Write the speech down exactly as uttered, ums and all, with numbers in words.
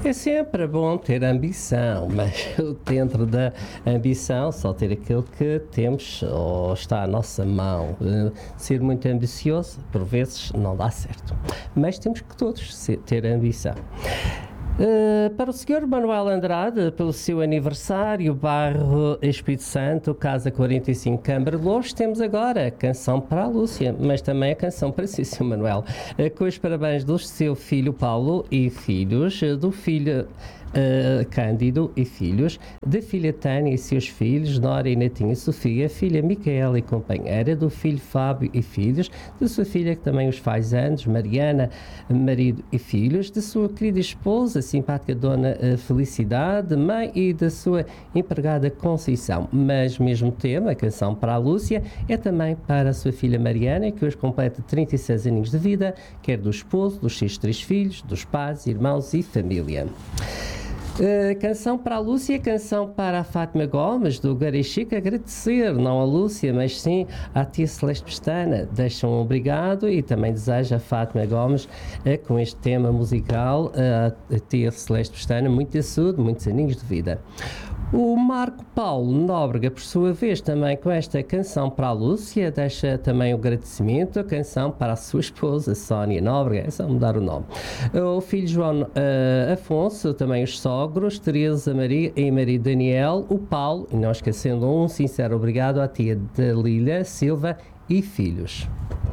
É sempre bom ter ambição, mas dentro da ambição só ter aquilo que temos ou está à nossa mão. Ser muito ambicioso, por vezes, não dá certo. Mas temos que todos ter ambição. Uh, para o senhor Manuel Andrade, pelo seu aniversário, bairro Espírito Santo, casa quarenta e cinco, Câmara de Louros, temos agora a canção para a Lúcia, mas também a canção para si, senhor Manuel, uh, com os parabéns do seu filho Paulo e filhos, uh, do filho Uh, Cândido e filhos, da filha Tânia e seus filhos, Nora e Netinha e Sofia, filha Micaela e companheira, do filho Fábio e filhos, da sua filha que também os faz anos, Mariana, marido e filhos, da sua querida esposa, simpática dona uh, Felicidade, mãe, e da sua empregada Conceição. Mas mesmo tema, a canção para a Lúcia, é também para a sua filha Mariana, que hoje completa trinta e seis aninhos de vida, quer do esposo, dos seus três filhos, dos pais, irmãos e família. Uh, canção para a Lúcia, canção para a Fátima Gomes, do Garichico, agradecer, não a Lúcia, mas sim à tia Celeste Pestana. Deixa um obrigado e também deseja a Fátima Gomes, uh, com este tema musical, uh, a tia Celeste Pestana, muita saúde, muitos aninhos de vida. O Marco Paulo Nóbrega, por sua vez, também com esta canção para a Lúcia, deixa também o agradecimento, a canção para a sua esposa, Sónia Nóbrega, é só mudar o nome. O filho João uh, Afonso, também os sogros, Teresa Maria e Maria Daniel, o Paulo, e não esquecendo um sincero obrigado à tia Dalília Silva e filhos.